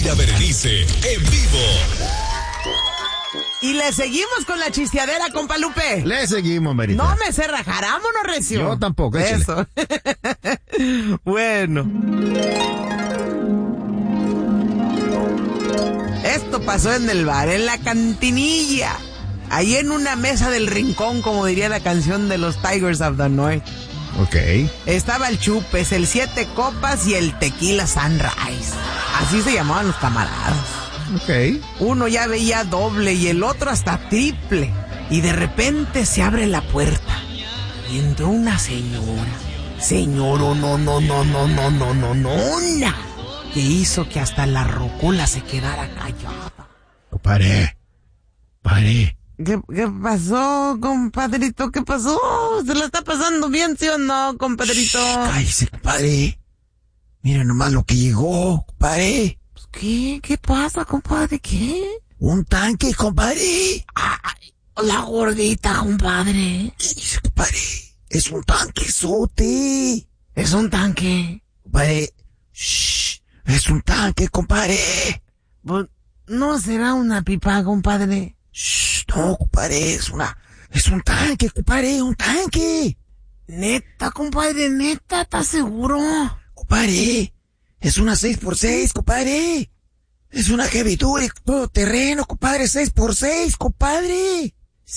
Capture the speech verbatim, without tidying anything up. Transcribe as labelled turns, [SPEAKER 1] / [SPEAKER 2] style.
[SPEAKER 1] Zaira Berenice, en vivo.
[SPEAKER 2] Y le seguimos con la chisteadera, compa Lupe.
[SPEAKER 3] Le seguimos, Marita.
[SPEAKER 2] No me cerra, jarámonos, recio.
[SPEAKER 3] Yo tampoco, échale.
[SPEAKER 2] Eso. Bueno. Esto pasó en el bar, en la cantinilla. Ahí en una mesa del rincón, como diría la canción de los Tigers of the North.
[SPEAKER 3] Ok.
[SPEAKER 2] Estaba el Chupes, el Siete Copas y el Tequila Sunrise. Así se llamaban los camaradas.
[SPEAKER 3] Ok.
[SPEAKER 2] Uno ya veía doble y el otro hasta triple. Y de repente se abre la puerta y entró una señora. Señora, no, no, no, no, no, no, no, no, no. Que hizo que hasta la rocola se quedara callada.
[SPEAKER 3] Compadre. Compadre.
[SPEAKER 2] ¿Qué, ¿Qué pasó, compadrito? ¿Qué pasó? ¿Se la está pasando bien, sí o no, compadrito?
[SPEAKER 3] Shh, cállese, compadre. Mira nomás lo que llegó, compadre.
[SPEAKER 2] ¿Qué? ¿Qué pasa, compadre? ¿Qué?
[SPEAKER 3] Un tanque, compadre.
[SPEAKER 2] Ay, la gordita, compadre.
[SPEAKER 3] Shh, compadre. Es un tanquezote.
[SPEAKER 2] ¿Es un tanque?
[SPEAKER 3] Compadre. Shh. Es un tanque, compadre.
[SPEAKER 2] Pues, ¿no será una pipa, compadre?
[SPEAKER 3] Shh, no, compadre, es una... Es un tanque, compadre, un tanque.
[SPEAKER 2] Neta, compadre, neta, ¿estás seguro?
[SPEAKER 3] Compadre, es una seis por seis, compadre. Es una Heavy Duty, todo terreno, compadre, seis por seis, compadre.